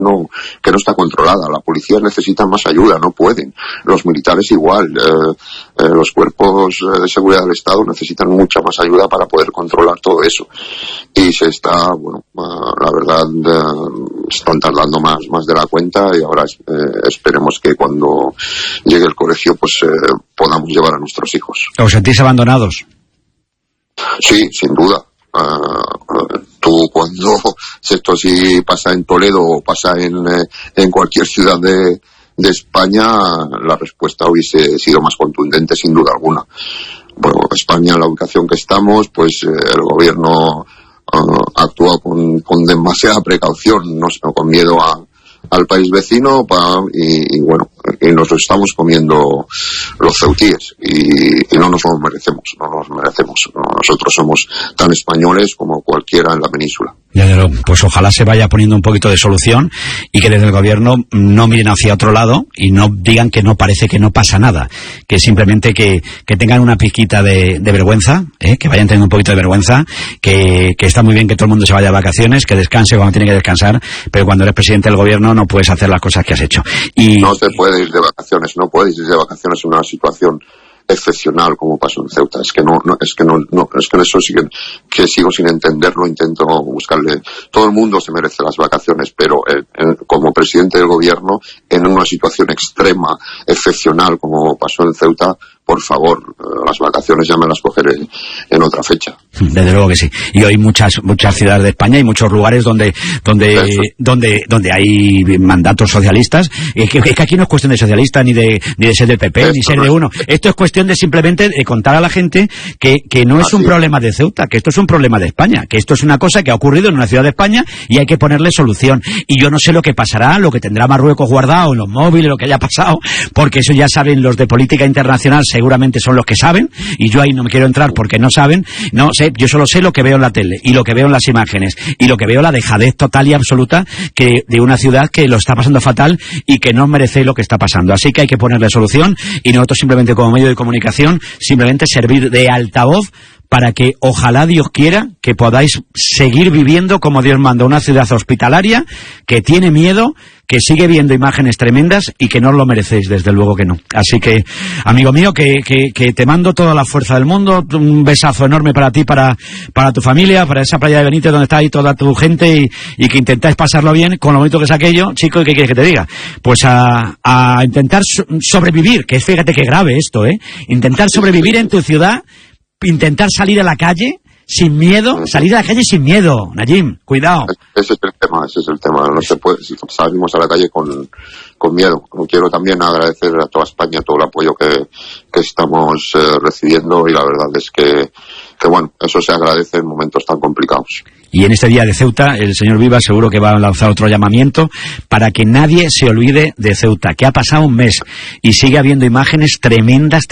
que no está controlada. La policía necesita más ayuda, no pueden. Los militares igual. Los cuerpos de seguridad del Estado necesitan mucha más ayuda para poder controlar todo eso. Y se está, la verdad, están tardando más de la cuenta, y ahora esperemos que cuando llegue el colegio pues podamos llevar a nuestros hijos. ¿Os sentís abandonados? Sí, sin duda. Tú cuando esto sí pasa en Toledo o pasa en cualquier ciudad de España, la respuesta hubiese sido más contundente sin duda alguna. Bueno, España, en la ubicación que estamos, pues el gobierno actúa con demasiada precaución, no con miedo al país vecino, y nos lo estamos comiendo los ceutíes, y no nos lo merecemos. Nosotros somos tan españoles como cualquiera en la península. Pues ojalá se vaya poniendo un poquito de solución, y que desde el gobierno no miren hacia otro lado y no digan que no parece que no pasa nada, que simplemente que tengan una pizquita de vergüenza, que vayan teniendo un poquito de vergüenza, que está muy bien que todo el mundo se vaya de vacaciones, que descanse cuando tiene que descansar, pero cuando eres presidente del gobierno no puedes hacer las cosas que has hecho. No se puede ir de vacaciones, no puedes ir de vacaciones en una situación excepcional como pasó en Ceuta. Es que eso sí que sigo sin entenderlo. Intento buscarle. Todo el mundo se merece las vacaciones, pero como presidente del gobierno, en una situación extrema, excepcional como pasó en Ceuta, por favor, las vacaciones ya me las cogeré en otra fecha. Desde luego que sí. Y hay muchas ciudades de España y muchos lugares donde hay mandatos socialistas. Es que aquí no es cuestión de socialista, ni de ser del PP, ni ser de uno. Esto es cuestión de simplemente de contar a la gente que no es un problema de Ceuta, que esto es un problema de España, que esto es una cosa que ha ocurrido en una ciudad de España y hay que ponerle solución. Y yo no sé lo que pasará, lo que tendrá Marruecos guardado en los móviles, lo que haya pasado, porque eso ya saben los de política internacional, seguramente son los que saben, y yo ahí no me quiero entrar porque no saben. No sé, yo solo sé lo que veo en la tele y lo que veo en las imágenes y lo que veo, la dejadez total y absoluta que de una ciudad que lo está pasando fatal y que no merece lo que está pasando. Así que hay que ponerle solución, y nosotros simplemente como medio de comunicación simplemente servir de altavoz para que ojalá Dios quiera que podáis seguir viviendo como Dios manda, una ciudad hospitalaria que tiene miedo, que sigue viendo imágenes tremendas y que no os lo merecéis, desde luego que no. Así que, amigo mío, que te mando toda la fuerza del mundo, un besazo enorme para ti, para tu familia, para esa playa de Benítez donde está ahí toda tu gente, y que intentáis pasarlo bien con lo bonito que es aquello. Chico, ¿y qué quieres que te diga? Pues a intentar sobrevivir, que fíjate que grave esto, intentar sobrevivir en tu ciudad, intentar salir a la calle sin miedo, salir a la calle sin miedo, Najim, cuidado. Ese es el tema, no se puede, si salimos a la calle con miedo. Quiero también agradecer a toda España todo el apoyo que estamos recibiendo, y la verdad es que bueno, eso se agradece en momentos tan complicados. Y en este día de Ceuta, el señor Vivas seguro que va a lanzar otro llamamiento para que nadie se olvide de Ceuta, que ha pasado un mes y sigue habiendo imágenes tremendas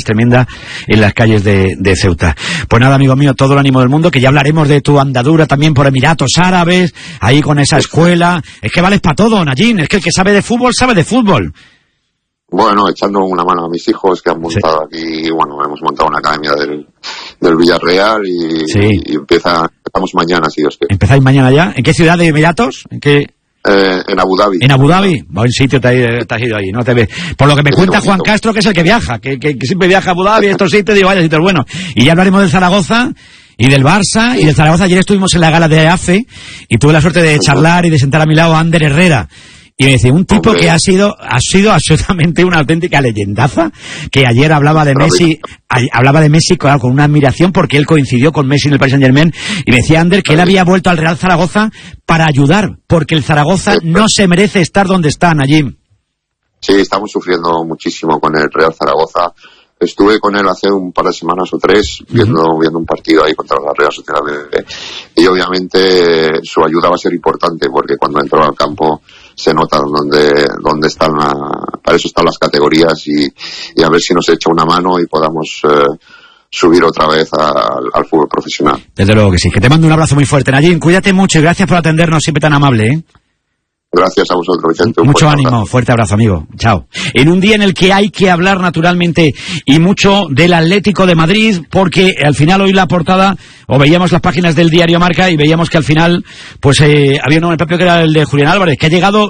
en las calles de Ceuta. Pues nada, amigo mío, todo el ánimo del mundo, que ya hablaremos de tu andadura también por Emiratos Árabes, ahí con esa escuela. Es que vales para todo, Najim, es que el que sabe de fútbol, sabe de fútbol. Bueno, echando una mano a mis hijos que han montado aquí, hemos montado una academia del Villarreal y empezamos mañana, si Dios quiere. ¿Empezáis mañana ya? ¿En qué ciudad de Emiratos? ¿En qué? En Abu Dhabi. ¿En Abu Dhabi? Buen sitio te has ido ahí, no te ves. Por lo que me cuenta Juan Castro, que es el que viaja, que siempre viaja a Abu Dhabi, estos sitios, digo, vaya sitios buenos. Y ya hablaremos del Zaragoza y del Barça y del Zaragoza. Ayer estuvimos en la gala de AFE y tuve la suerte de charlar y de sentar a mi lado a Ander Herrera. Y me decía, un tipo que ha sido absolutamente una auténtica leyendaza, que ayer hablaba de Messi con una admiración, porque él coincidió con Messi en el Paris Saint-Germain, y me decía Ander que él había vuelto al Real Zaragoza para ayudar, porque el Zaragoza no se merece estar donde está, Najim. Sí, estamos sufriendo muchísimo con el Real Zaragoza. Estuve con él hace un par de semanas o tres viendo un partido ahí contra la Real Sociedad y obviamente su ayuda va a ser importante, porque cuando entró al campo se nota dónde están, para eso están las categorías, y a ver si nos echa una mano y podamos subir otra vez al fútbol profesional. Desde luego que sí, que te mando un abrazo muy fuerte, Najim, cuídate mucho y gracias por atendernos, siempre tan amable, Gracias a vosotros, Vicente. Mucho ánimo, fuerte abrazo, amigo. Chao. En un día en el que hay que hablar naturalmente y mucho del Atlético de Madrid, porque al final hoy la portada, o veíamos las páginas del diario Marca y veíamos que al final, pues había un nombre propio que era el de Julián Álvarez, que ha llegado